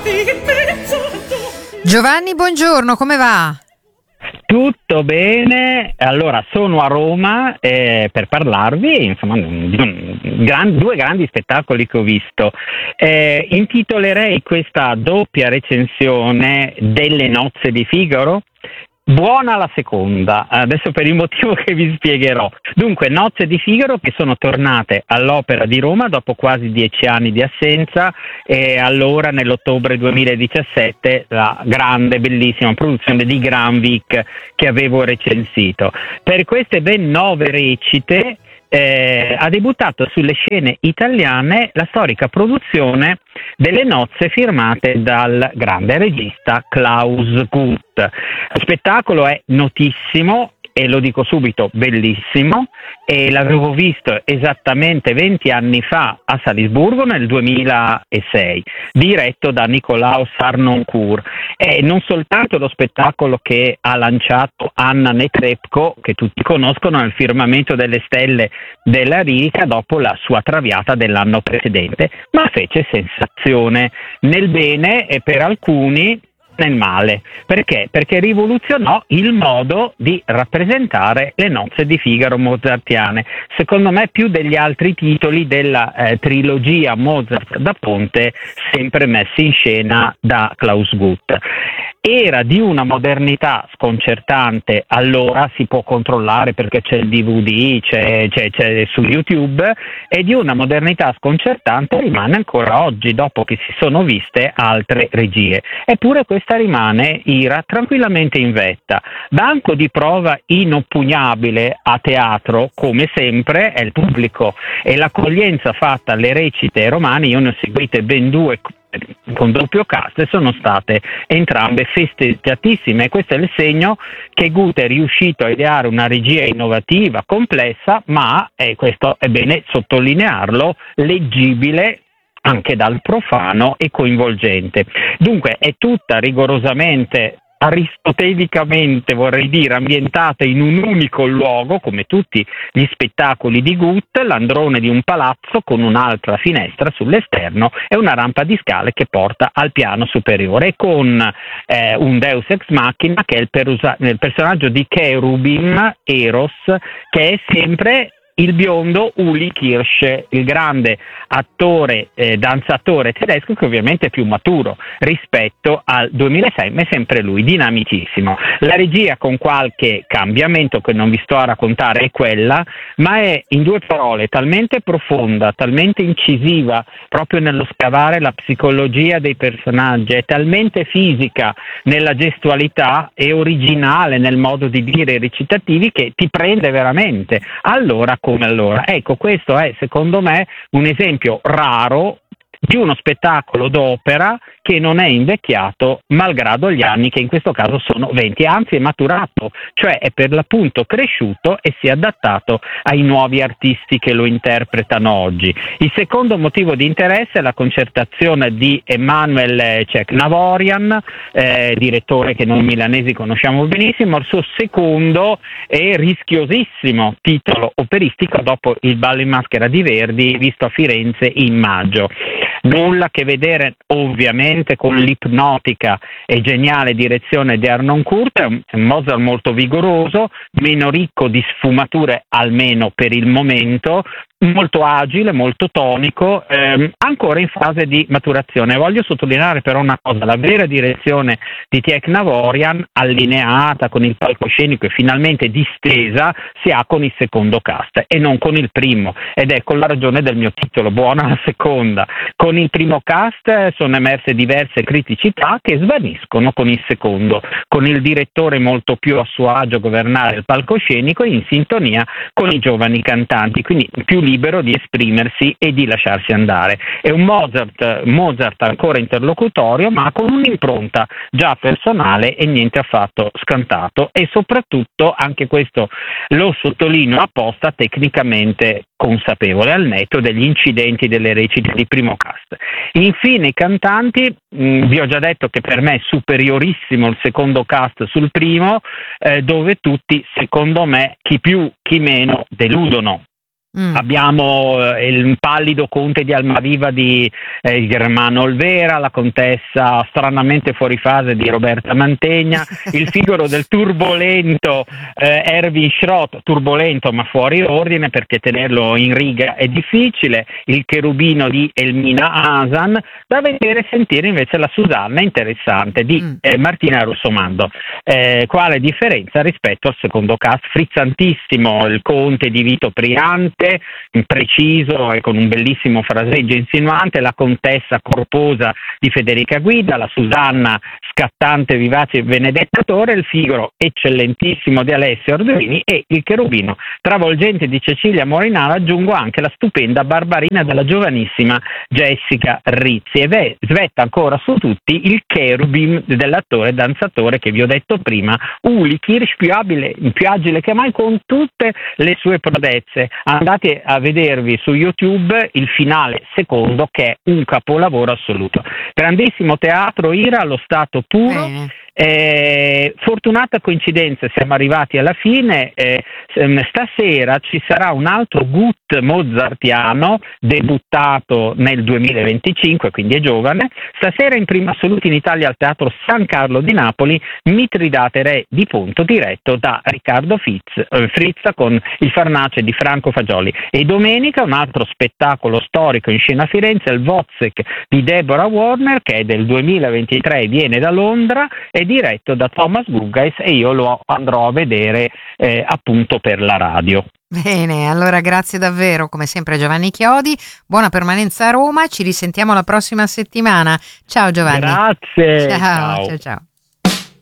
Giovanni, buongiorno, come va? Tutto bene, allora sono a Roma per parlarvi insomma di due grandi spettacoli che ho visto. Intitolerei questa doppia recensione delle nozze di Figaro. Buona la seconda, adesso per il motivo che vi spiegherò. Dunque, Nozze di Figaro che sono tornate all'Opera di Roma dopo quasi 10 anni di assenza e allora nell'ottobre 2017 la grande, bellissima produzione di Granvik che avevo recensito. Per queste ben 9 recite ha debuttato sulle scene italiane la storica produzione delle nozze firmate dal grande regista Klaus Guth. Lo spettacolo è notissimo e lo dico subito, bellissimo, e l'avevo visto esattamente 20 anni fa a Salisburgo nel 2006, diretto da Nicolaus Harnoncourt. È non soltanto lo spettacolo che ha lanciato Anna Netrebko, che tutti conoscono, nel firmamento delle stelle della lirica dopo la sua Traviata dell'anno precedente, ma fece sensazione nel bene e per alcuni nel male. Perché? Perché rivoluzionò il modo di rappresentare le nozze di Figaro mozartiane, secondo me più degli altri titoli della trilogia Mozart da Ponte sempre messi in scena da Klaus Guth. Era di una modernità sconcertante, allora si può controllare perché c'è il DVD, c'è su YouTube, e di una modernità sconcertante rimane ancora oggi dopo che si sono viste altre regie. Eppure questa rimane Ira tranquillamente in vetta. Banco di prova inoppugnabile a teatro, come sempre, è il pubblico e l'accoglienza fatta alle recite romane. Io ne ho seguite ben 2 con doppio cast e sono state entrambe festeggiatissime, e questo è il segno che Guth è riuscito a ideare una regia innovativa, complessa, ma questo è bene sottolinearlo, leggibile anche dal profano e coinvolgente. Dunque è tutta rigorosamente, aristotelicamente vorrei dire, ambientata in un unico luogo, come tutti gli spettacoli di Guth, l'androne di un palazzo con un'altra finestra sull'esterno e una rampa di scale che porta al piano superiore, con un Deus ex machina che è il personaggio di Cherubim, Eros, che è sempre il biondo Uli Kirsch, il grande attore, danzatore tedesco, che ovviamente è più maturo rispetto al 2006, ma è sempre lui, dinamicissimo. La regia, con qualche cambiamento che non vi sto a raccontare, è quella, ma è in 2 parole talmente profonda, talmente incisiva proprio nello scavare la psicologia dei personaggi, è talmente fisica nella gestualità e originale nel modo di dire i recitativi che ti prende veramente. Allora come allora. Ecco, questo è secondo me un esempio raro di uno spettacolo d'opera che non è invecchiato malgrado gli anni, che in questo caso sono 20, anzi è maturato, cioè è per l'appunto cresciuto e si è adattato ai nuovi artisti che lo interpretano oggi. Il secondo motivo di interesse è la concertazione di Emanuel Cecnavorian, direttore che noi milanesi conosciamo benissimo, il suo secondo e rischiosissimo titolo operistico dopo il Ballo in Maschera di Verdi, visto a Firenze in maggio. Nulla a che vedere ovviamente con l'ipnotica e geniale direzione di Harnoncourt, è un Mozart molto vigoroso, meno ricco di sfumature almeno per il momento, molto agile, molto tonico, ancora in fase di maturazione. Voglio sottolineare però una cosa: la vera direzione di Cecnavorian, allineata con il palcoscenico e finalmente distesa, si ha con il secondo cast e non con il primo, ed ecco la ragione del mio titolo, buona la seconda. Con il primo cast sono emerse diverse criticità che svaniscono con il secondo, con il direttore molto più a suo agio a governare il palcoscenico e in sintonia con i giovani cantanti, quindi più libero di esprimersi e di lasciarsi andare. È un Mozart ancora interlocutorio, ma con un'impronta già personale e niente affatto scantato, e soprattutto, anche questo lo sottolineo apposta, tecnicamente consapevole, al netto degli incidenti delle recite di primo cast. Infine i cantanti, vi ho già detto che per me è superiorissimo il secondo cast sul primo, dove tutti, secondo me, chi più chi meno, deludono. Abbiamo il pallido conte di Almaviva di Germano Olvera, la contessa stranamente fuori fase di Roberta Mantegna, il Figaro del turbolento Erwin Schrott, turbolento ma fuori ordine perché tenerlo in riga è difficile, il Cherubino di Elmina Asan. Da vedere e sentire invece la Susanna interessante di Martina Russomando. Quale differenza rispetto al secondo cast frizzantissimo, il conte di Vito Priante, preciso e con un bellissimo fraseggio insinuante, la contessa corposa di Federica Guida, la Susanna scattante, vivace Benedetta Torre, il Figaro eccellentissimo di Alessio Arduini e il Cherubino travolgente di Cecilia Morinara. Aggiungo anche la stupenda Barbarina della giovanissima Jessica Rizzi, e svetta ancora su tutti il Cherubim dell'attore danzatore che vi ho detto prima, Uli Kirsch, più agile che mai con tutte le sue prodezze. Andate a vedervi su YouTube il finale secondo, che è un capolavoro assoluto. Grandissimo teatro, Ira allo stato puro. Fortunata coincidenza, siamo arrivati alla fine. Stasera ci sarà un altro Gut mozartiano debuttato nel 2025, quindi è giovane. Stasera in prima assoluta in Italia al Teatro San Carlo di Napoli, Mitridate Re di Ponto, diretto da Riccardo Frizza con il Farnace di Franco Fagioli. E domenica un altro spettacolo storico in scena a Firenze, il Wozzeck di Deborah Warner, che è del 2023 e viene da Londra, è diretto da Thomas Guggais e io lo andrò a vedere appunto per la radio. Bene, allora grazie davvero come sempre Giovanni Chiodi, buona permanenza a Roma, ci risentiamo la prossima settimana. Ciao Giovanni. Grazie. Ciao.